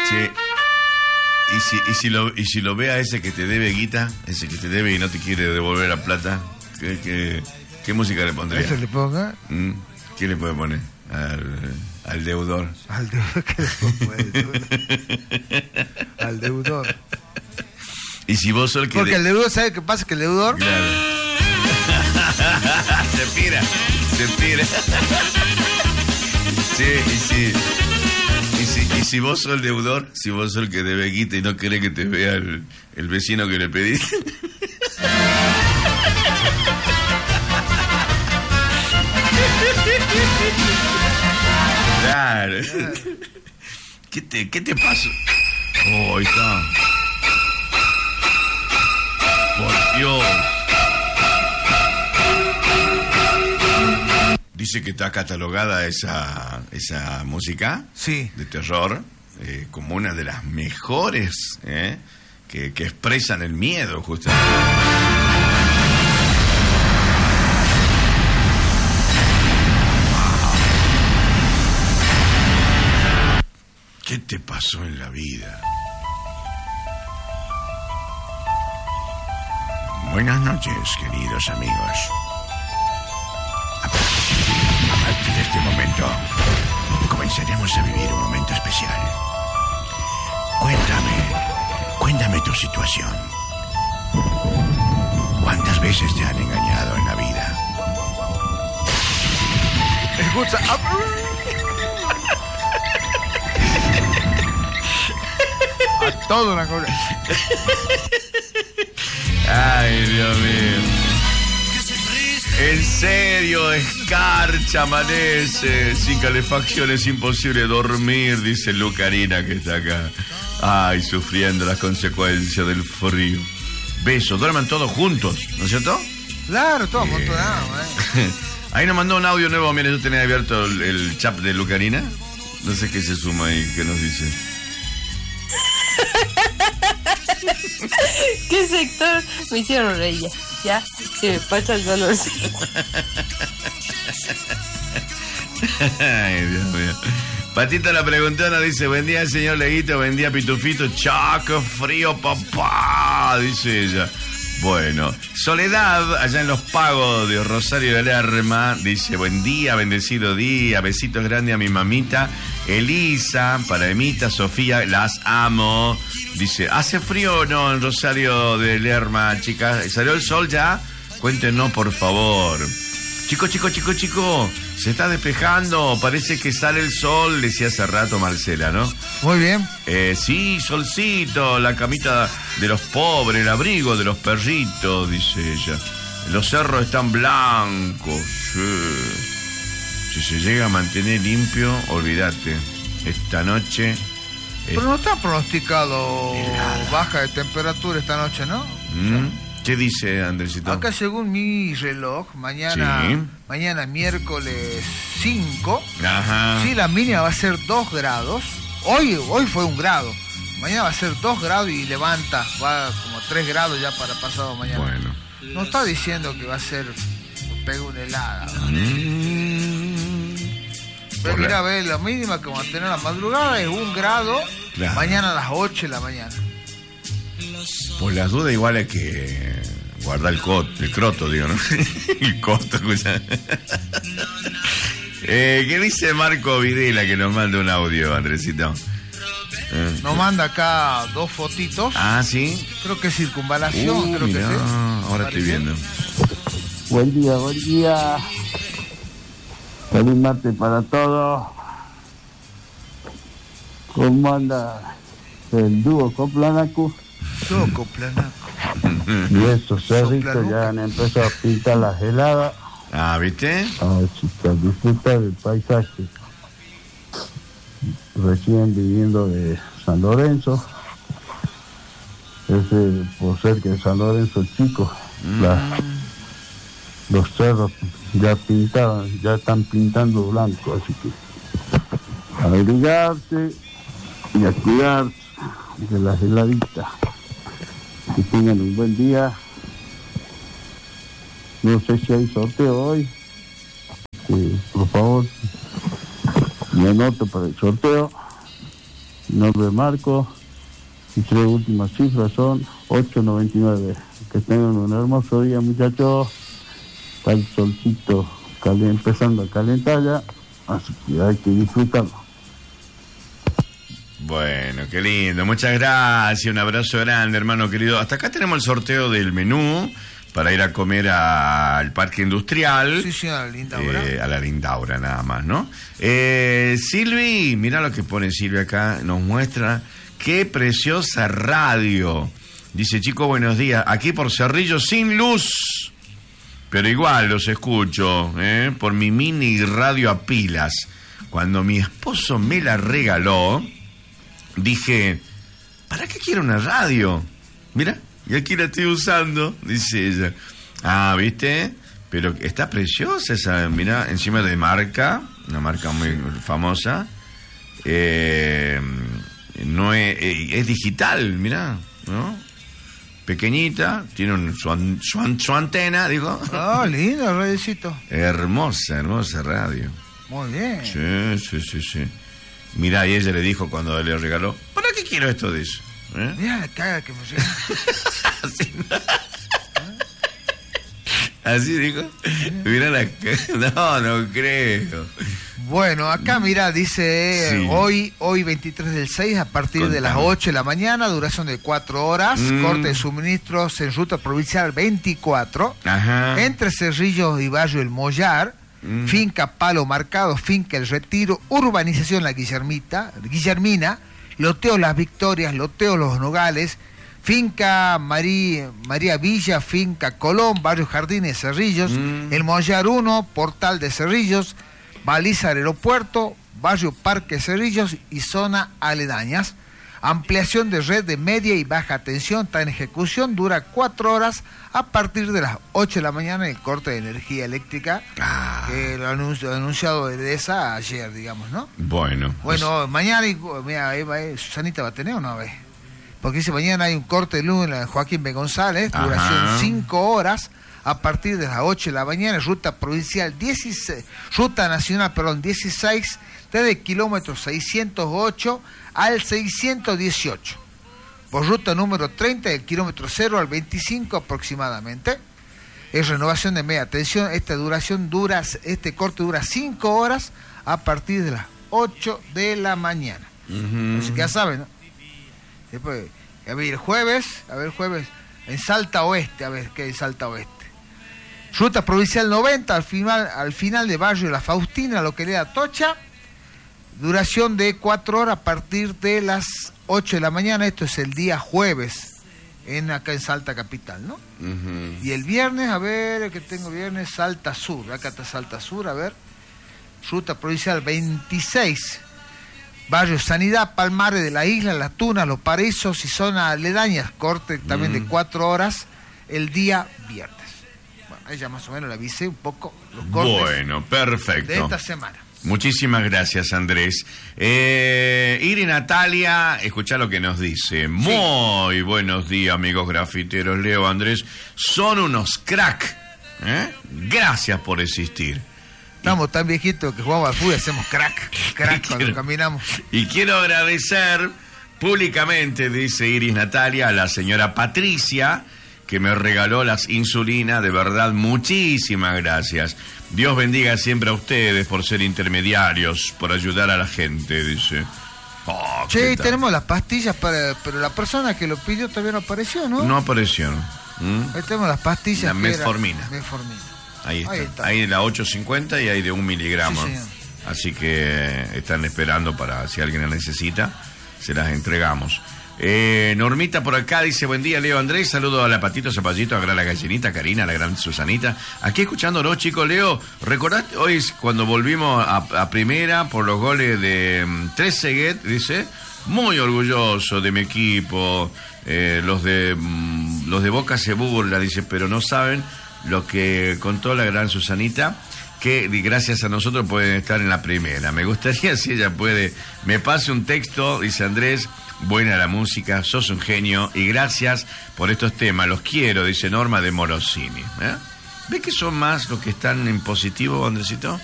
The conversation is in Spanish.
Che, y si lo ve a ese que te debe guita, ese que te debe y no te quiere devolver la plata, ¿qué música le pondría? ¿Eso le ponga? ¿Qué le puede poner al deudor? Al deudor, ¿qué le pongo? Al deudor. Y si vos sos el que... Porque el deudor, ¿sabe qué pasa? Que el deudor... Claro. Se pira. Sí, y si vos sos el deudor, si vos sos el que debe guita y no querés que te vea el vecino que le pediste... Claro. ¿Qué te pasó? Oh, ahí está. Por Dios. Dice que está catalogada esa música, sí, de terror como una de las mejores que expresan el miedo, justamente. ¿Qué te pasó en la vida? Buenas noches, queridos amigos. A partir de este momento, comenzaremos a vivir un momento especial. Cuéntame tu situación. ¿Cuántas veces te han engañado en la vida? Escucha. A toda una cosa. Ay, Dios mío. En serio, escarcha, amanece. Sin calefacción es imposible dormir, dice Lucarina, que está acá. Ay, sufriendo las consecuencias del frío. Besos, duerman todos juntos, ¿no es cierto? Claro, todos amontonados, Ahí nos mandó un audio nuevo. Mire, yo tenía abierto el chat de Lucarina. No sé qué se suma ahí, qué nos dice. ¿Qué sector me hicieron reír? Ya, se me pasa el dolor. Ay, Dios mío. Patita la preguntona dice: buen día, señor Leguito, buen día, Pitufito. Chaco, frío, papá, dice ella. Bueno, Soledad, allá en Los Pagos de Rosario de Lerma, dice: buen día, bendecido día, besitos grandes a mi mamita Elisa, para Emita, Sofía, las amo. Dice: ¿hace frío o no en Rosario de Lerma, chicas? ¿Salió el sol ya? Cuéntenos, por favor. Chico, se está despejando, parece que sale el sol, decía hace rato Marcela, ¿no? Muy bien. Sí, solcito, la camita de los pobres, el abrigo de los perritos, dice ella. Los cerros están blancos. Sí. Si se llega a mantener limpio, olvídate. Esta noche... Pero no está pronosticado baja de temperatura esta noche, ¿no? ¿Qué dice, Andresito? Acá, según mi reloj, mañana miércoles 5, ajá, sí, la mínima va a ser 2 grados. Hoy fue 1 grado. Mañana va a ser 2 grados y levanta, va como 3 grados ya para pasado mañana. Bueno. No está diciendo que va a ser, pega una helada. Pero mira, a ver, la mínima que vamos a tener la madrugada es 1 grado, claro, mañana a las 8 de la mañana. Por las dudas igual hay que guardar el croto, digo, ¿no? El coto, cosa. ¿Qué dice Marco Videla, que nos manda un audio, Andresito? Nos manda acá 2 fotitos. Ah, ¿sí? Creo que es circunvalación, creo mirá, que sí. Ahora estoy viendo. Buen día. Feliz martes para todos. ¿Cómo anda el dúo Coplanacu? Y esos cerritos ya han empezado a pintar las heladas. Ah, ¿viste? A disfrutar del paisaje. Recién viviendo de San Lorenzo. Por ser que San Lorenzo es chico. Los cerros ya están pintando blanco, así que a abrigarse y a cuidarse de las heladitas. Que tengan un buen día. No sé si hay sorteo hoy. Por favor, me anoto para el sorteo. Mi nombre es Marco y 3 últimas cifras son 899. Que tengan un hermoso día, muchachos. Está el solcito empezando a calentar ya, así que hay que disfrutarlo. Bueno, qué lindo, muchas gracias, un abrazo grande, hermano querido. Hasta acá tenemos el sorteo del menú para ir a comer al Parque Industrial. Sí, a la Lindaura. A la Lindaura nada más, ¿no? Silvi, mira lo que pone Silvi acá, nos muestra qué preciosa radio. Dice, chicos, buenos días, aquí por Cerrillo sin luz, pero igual los escucho, por mi mini radio a pilas. Cuando mi esposo me la regaló, dije, ¿para qué quiero una radio? Mira, y aquí la estoy usando, dice ella. Ah, ¿viste? Pero está preciosa esa, mira, encima de marca, una marca muy famosa. No es digital, mira, ¿no? Pequeñita, tiene su antena, digo. Ah, lindo el radiocito. Hermosa radio. Muy bien. Sí. Mirá, y ella le dijo cuando le regaló, ¿para qué quiero esto de eso? Mirá la caga que me llega. Así dijo. Mirá la caga. No creo. Bueno, acá mira, dice Sí. hoy 23 del 6 a partir de las 8 de la mañana, duración de 4 horas, corte de suministros en ruta provincial 24, Ajá. entre Cerrillos y Barrio El Mollar, finca Palo Marcado, finca El Retiro, urbanización La Guillermina, loteo Las Victorias, loteo Los Nogales, finca María Villa, finca Colón, Barrio Jardines, Cerrillos, El Mollar 1, Portal de Cerrillos, Baliza Aeropuerto, Barrio Parque Cerrillos y zona aledañas. Ampliación de red de media y baja tensión está en ejecución, dura 4 horas a partir de las 8 de la mañana el corte de energía eléctrica, que lo ha anunciado EDESA ayer, digamos, ¿no? Bueno, mañana, mira, Susanita va a tener o no, porque dice mañana hay un corte de luz en la Joaquín B. González, duración 5 horas, a partir de las 8 de la mañana, ruta provincial 16, ruta nacional, 16, desde el kilómetro 608 al 618, por ruta número 30, del kilómetro 0 al 25 aproximadamente. Es renovación de media tensión, este corte dura 5 horas a partir de las 8 de la mañana. Así que ya saben, ¿no? Después, a ver, el jueves, en Salta Oeste, ¿qué hay en Salta Oeste? Ruta provincial 90, al final de Barrio La Faustina, localidad Atocha, duración de 4 horas a partir de las 8 de la mañana, esto es el día jueves, acá en Salta Capital, ¿no? Y el viernes, a ver, que tengo viernes, Salta Sur, acá está Salta Sur, a ver, ruta provincial 26, Barrio Sanidad, Palmares de la Isla, Las Tunas, Los Paraísos y zonas aledañas, corte también de 4 horas el día viernes. Bueno, ahí ya más o menos le avisé un poco los cortes. Bueno, perfecto. De esta semana. Muchísimas gracias, Andrés. Iri Natalia, escuchá lo que nos dice. Muy buenos días, amigos grafiteros. Leo, Andrés, son unos crack. Gracias por existir. Estamos tan viejitos que jugamos al fútbol y hacemos crack cuando caminamos. Y quiero agradecer públicamente, dice Iris Natalia, a la señora Patricia, que me regaló las insulinas. De verdad, muchísimas gracias. Dios bendiga siempre a ustedes por ser intermediarios, por ayudar a la gente, dice. Che, tenemos las pastillas, pero la persona que lo pidió todavía no apareció, ¿no? No apareció. Ahí tenemos las pastillas. La metformina. Ahí está. Hay de la 850 y hay de 1 miligramo. Sí, así que están esperando para, si alguien la necesita, se las entregamos. Normita por acá dice, buen día, Leo, Andrés, saludo a la Patito Zapallito, a la Gallinita, Karina, a la gran Susanita, aquí escuchándonos, chicos. Leo, ¿recordaste hoy cuando volvimos a primera por los goles de Trezeguet? Dice, muy orgulloso de mi equipo, los de Boca se burla, dice, pero no saben lo que contó la gran Susanita, que gracias a nosotros pueden estar en la primera. Me gustaría, si ella puede, me pase un texto, dice Andrés. Buena la música, sos un genio y gracias por estos temas, los quiero, dice Norma de Morosini. ¿Ves que son más los que están en positivo, Andresito?